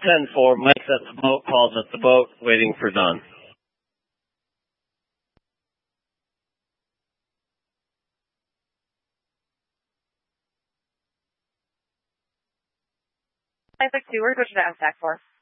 10-4, Mike's at the boat, Paul's at the boat, waiting for Don. Isaac 2, we're switching to SAC 4.